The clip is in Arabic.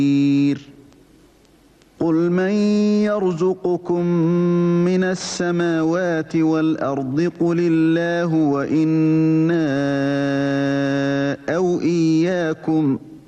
قل من يرزقكم من السماوات والأرض قل الله وإنا أو إياكم